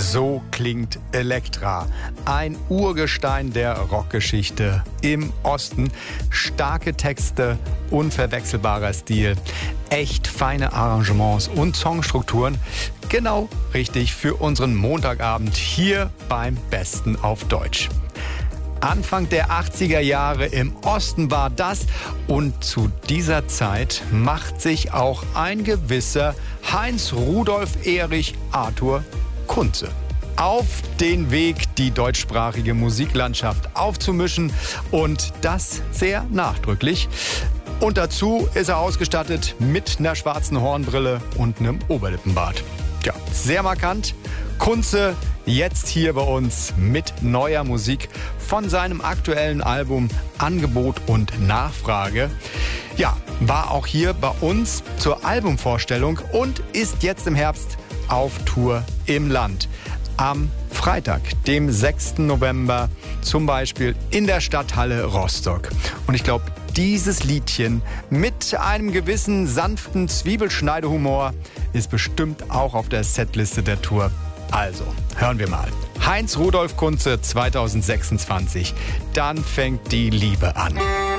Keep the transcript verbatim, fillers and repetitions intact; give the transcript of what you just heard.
So klingt Elektra. Ein Urgestein der Rockgeschichte im Osten. Starke Texte, unverwechselbarer Stil, echt feine Arrangements und Songstrukturen. Genau richtig für unseren Montagabend hier beim Besten auf Deutsch. Anfang der achtziger Jahre im Osten war das und zu dieser Zeit macht sich auch ein gewisser Heinz Rudolf Erich Arthur Kunze auf den Weg, die deutschsprachige Musiklandschaft aufzumischen und das sehr nachdrücklich. Und dazu ist er ausgestattet mit einer schwarzen Hornbrille und einem Oberlippenbart. Ja, sehr markant. Kunze jetzt hier bei uns mit neuer Musik von seinem aktuellen Album Angebot und Nachfrage. Ja, war auch hier bei uns zur Albumvorstellung und ist jetzt im Herbst auf Tour im Land. Am Freitag, dem sechsten November, zum Beispiel in der Stadthalle Rostock. Und ich glaube, dieses Liedchen mit einem gewissen sanften Zwiebelschneidehumor ist bestimmt auch auf der Setliste der Tour. Also, hören wir mal. Heinz Rudolf Kunze zweitausendsechsundzwanzig. Dann fängt die Liebe an.